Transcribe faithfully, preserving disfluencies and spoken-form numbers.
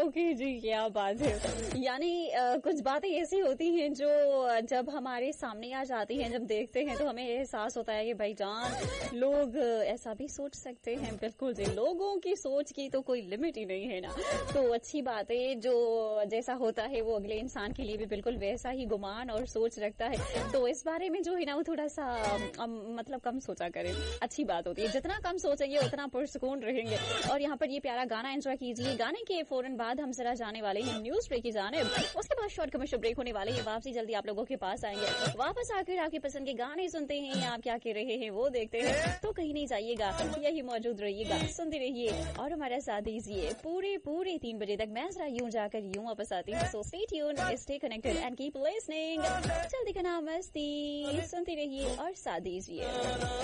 Okay जी, क्या बात है। यानी आ, कुछ बातें ऐसी होती हैं जो जब हमारे सामने आ जाती हैं, जब देखते हैं तो हमें एहसास होता है कि भाईजान लोग ऐसा भी सोच सकते हैं। बिल्कुल जी, लोगों की सोच की तो कोई लिमिट ही नहीं है ना। तो अच्छी बात है, जो जैसा होता है वो अगले इंसान के लिए भी बिल्कुल वैसा ही गुमान और सोच रखता है। तो इस बारे में जो है ना वो थोड़ा सा अम, मतलब कम सोचा करें, अच्छी बात होती है। जितना कम सोचेंगे उतना पुरसुकून रहेंगे। और यहाँ पर ये प्यारा गाना एंजॉय कीजिए। गाने के फौरन बाद हम जरा जाने वाले हैं न्यूज ब्रेक की जानिब। उसके बाद शॉर्ट कमर्शियल ब्रेक होने वाले हैं। वापसी जल्दी आप लोगों के पास आएंगे। वापस आकर आपकी पसंद के गाने सुनते हैं, आप क्या कह रहे हैं वो देखते हैं। तो कहीं नहीं जाइएगा, यही मौजूद रहिएगा, सुनते रहिए और हमारा साथ दीजिए पूरे पूरे तीन बजे तक। मैं जरा यूं जाकर यूं वापस आती हूँ। So stay tuned, stay connected and keep listening. जल्दी का नाम मस्ती, सुनते रहिए और साथ दीजिए।